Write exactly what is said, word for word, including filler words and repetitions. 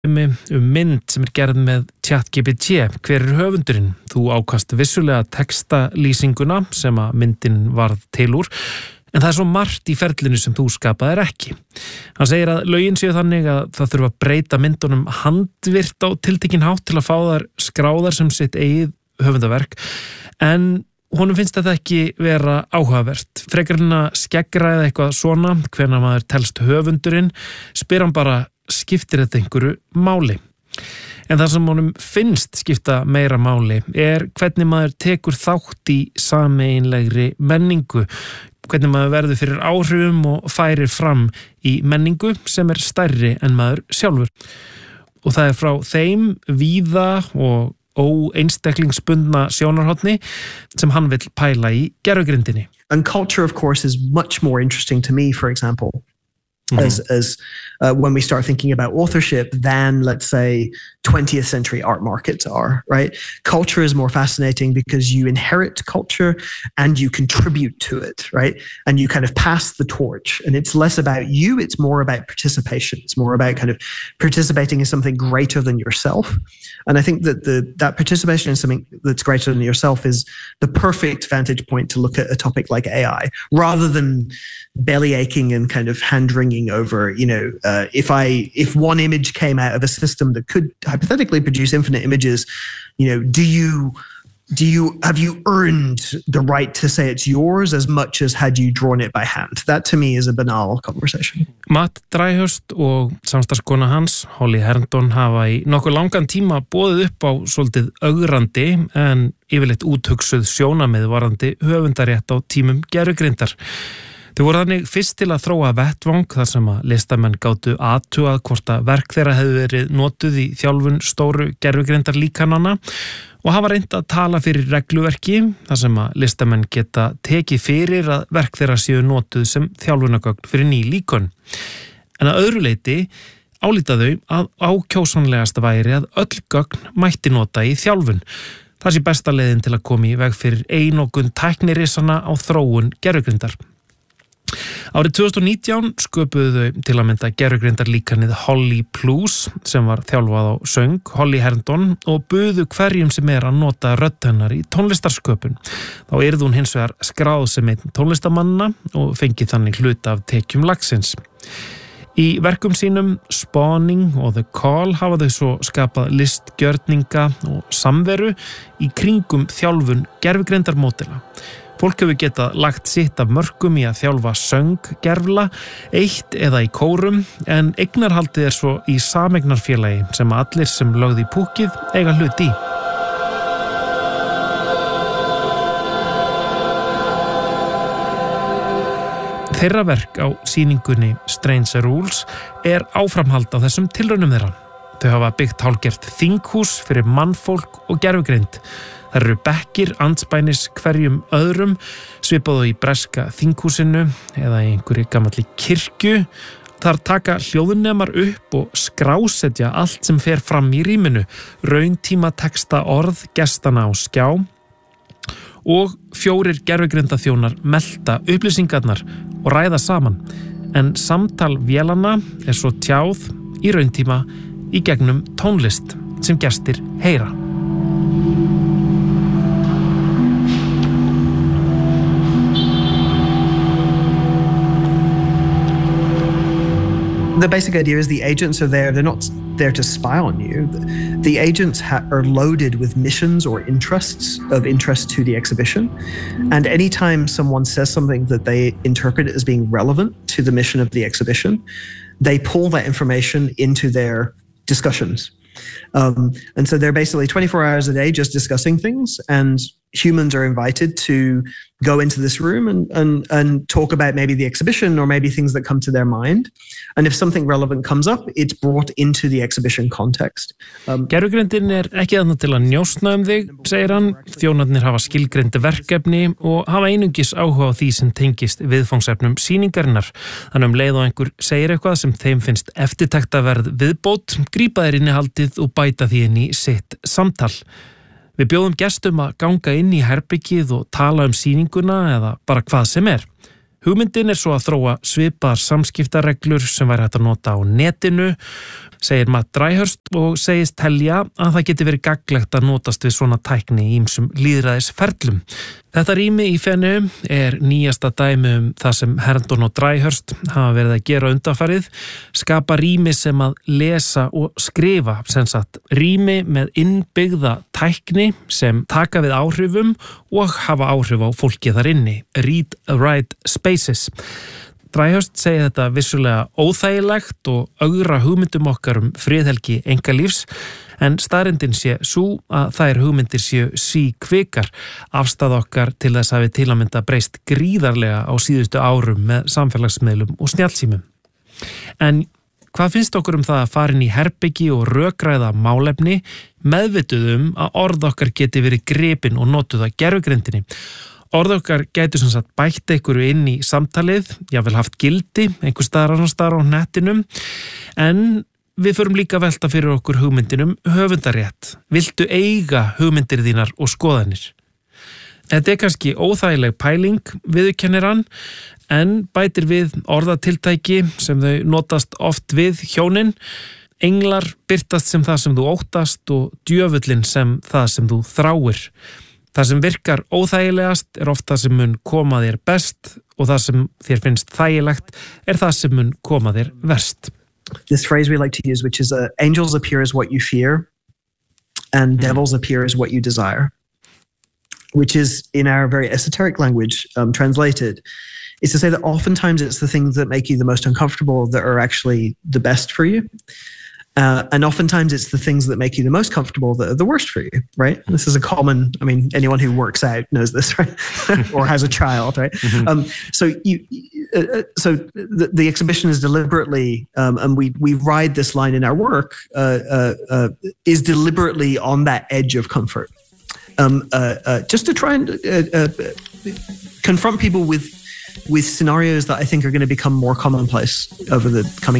um mynd sem er gerð með ChatGPT. Hver er höfundurinn? Þú ákast vissulega textalýsinguna sem að myndin varð til úr, en það er svo margt í ferlinu sem þú skapaðir ekki. Hann segir að lögin séu þannig að það þurfa að breyta myndunum handvirt á tiltekinn hátt til að fá þær skráðar sem sitt eigið höfundaverk, en honum finnst þetta ekki vera áhugavert. Frekar en að skeggræða eitthvað svona, hvenær maður telst höfundurinn, spyr hann bara, skiptir þetta einhverju máli? En það sem honum finnst skipta meira máli er hvernig maður tekur þátt í sameiginlegri menningu, hvernig maður verður fyrir áhrifum og færir fram í menningu sem er stærri en maður sjálfur. Og það er frá þeim víða og óeinstaklingsbundna sjónarhorni sem hann vill pæla í gervigrindinni. And culture, of course, is much more interesting to me, for example, mm-hmm. as, as uh, when we start thinking about authorship than, let's say, twentieth century art markets are, right? Culture is more fascinating because you inherit culture and you contribute to it, right? And you kind of pass the torch. And it's less about you, it's more about participation. It's more about kind of participating in something greater than yourself. And I think that the that participation in something that's greater than yourself is the perfect vantage point to look at a topic like A I, rather than belly aching and kind of hand wringing over, you know, uh, if I if one image came out of a system that could hypothetically produce infinite images, you know, do you do you have you earned the right to say it's yours as much as had you drawn it by hand? That to me is a banal conversation. Matt Dryhurst og samstarfskona hans, Holly Herndon, hafa í nokkuð langan tíma boðið upp á svolítið ögrandi en yfirleitt úthugsuð sjónamið varðandi höfundarétt á tímum gervigrindar. Þau voru þannig fyrst til að þróa vettvang þar sem að listamenn gátu athugað hvort að verk þeirra hefðu verið notuð í þjálfun stóru gervigrindar líkananna og hafa reynt að tala fyrir regluverki þar sem að listamenn geta tekið fyrir að verk þeirra séu notuð sem þjálfunagögn fyrir ný líkön. En að öðru leyti álíta þau að ákjósanlegast væri að öll gögn mætti nota í þjálfun. Það sé besta leiðin til að koma í veg fyrir einokun tæknirisana á þróun gervigrindar. Árið tvö þúsund og nítján sköpuðu þau til að mynda gervigrindarlíkanið Holly Plus sem var þjálfað á söng Holly Herndon og buðu hverjum sem er að nota rödd hennar í tónlistarsköpun. Þá yrði hún hins vegar skráð sem einn tónlistamanna og fengið þannig hluta af tekjum lagsins. Í verkum sínum Spawning og The Call hafa þau svo skapað listgjörninga og samveru í kringum þjálfun gervigrindarmódela. Fólk hefur getað lagt sitt af mörkum í að þjálfa sönggervla, eitt eða í kórum, en eignarhaldið er svo í sameignarfélagi sem allir sem lögðu í púkið eiga hlut í. Þeirra verk á sýningunni Strange Rules er áframhald á þessum tilraunum þeirra. Þau hafa byggt hálfgert þinghús fyrir mannfólk og gervigrind. Það eru bekkir andspænis hverjum öðrum, svipaðu í breska þinghúsinu eða í einhverju gamalli kirkju. Þar taka hljóðnemar upp og skrásetja allt sem fer fram í rýminu, rauntíma texta orð gestana á skjá og fjórir gervigrindaþjónar melta upplýsingarnar og ræða saman. En samtal vélanna er svo tjáð í rauntíma í gegnum tónlist sem gestir heyra. The basic idea is the agents are there. They're not there to spy on you. The agents ha- are loaded with missions or interests of interest to the exhibition. And anytime someone says something that they interpret as being relevant to the mission of the exhibition, they pull that information into their discussions. Um, and so they're basically twenty-four hours a day just discussing things, and humans are invited to go into this room and, and, and talk about maybe the exhibition or maybe things that come to their mind. And if something relevant comes up, it's brought into the exhibition context. Um, Gervigrindin er ekki þarna til að njósna um þig, segir hann. Þjónarnir hafa skilgreind verkefni og hafa einungis áhuga á því sem tengist viðfangsefnum sýningarinnar. Þannig um leið og einhver segir eitthvað sem þeim finnst eftirtektarverð viðbót, grípa þeir innihaldið og bæta því inn í sitt samtal. Við bjóðum gestum að ganga inn í herbergið og tala um sýninguna eða bara hvað sem er. Hugmyndin er svo að þróa svipaðar samskiptareglur sem væri hægt að nota á netinu. segir Matt Dryhurst og segist telja að það geti verið gagnlegt að notast við svona tækni í ýmsum lýðræðisferlum. Þetta rými í Feneyjum er nýjasta dæmi um það sem Herndon og Dryhurst hafa verið að gera undanfarið, skapa rými sem að lesa og skrifa, sem sagt rými með innbyggða tækni sem taka við áhrifum og hafa áhrif á fólki þar inni, read, write spaces. Dryhurst segir þetta vissulega óþægilegt og ögra hugmyndum okkar um friðhelgi einkalífs, en staðreyndin sé sú að þær hugmyndir séu síkvikar. Afstaða okkar til þess að við til að mynda breyst gríðarlega á síðustu árum með samfélagsmiðlum og snjallsímum. En hvað finnst okkur um það að fara inn í herbyggi og rökræða málefni, meðvituðum að orð okkar geti verið gripin og notuð að gerfugrindinni? Orð okkar gætu sem sagt bætt einhverju inn í samtalið, jável haft gildi, einhver staðar annars staðar á nettinum, en við förum líka að velta fyrir okkur hugmyndinum höfundarétt. Viltu eiga hugmyndir þínar og skoðanir? Þetta er kannski óþægileg pæling, viðurkennir hann, en bætir við orðatiltæki sem þau notast oft við hjónin. Englar birtast sem það sem þú óttast og djöfullin sem það sem þú þráir. Það sem virkar óþægilegast er oft það sem mun koma þér best og það sem þér finnst þægilegt er það sem mun koma þér verst. This phrase we like to use, which is uh, angels appear as what you fear and devils appear as what you desire, which is in our very esoteric language um, translated, is to say that oftentimes it's the things that make you the most uncomfortable that are actually the best for you. Uh, and oftentimes it's the things that make you the most comfortable that are the worst for you, right? This is a common, I mean, anyone who works out knows this, right? Or has a child, right? Mm-hmm. Um, so you, uh, so the, the exhibition is deliberately, um, and we we ride this line in our work, uh, uh, uh, is deliberately on that edge of comfort, um, uh, uh, just to try and uh, uh, confront people with with scenarios that I think are going to become more commonplace over the coming